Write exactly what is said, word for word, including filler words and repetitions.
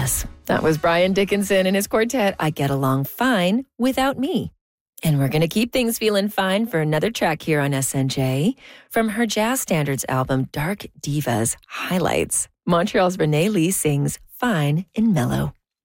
Yes, that was Brian Dickinson and his quartet, I Get Along Fine Without Me. And we're going to keep things feeling fine for another track here on S N J. From her jazz standards album, Dark Divas Highlights, Montreal's Renee Lee sings Fine and Mellow.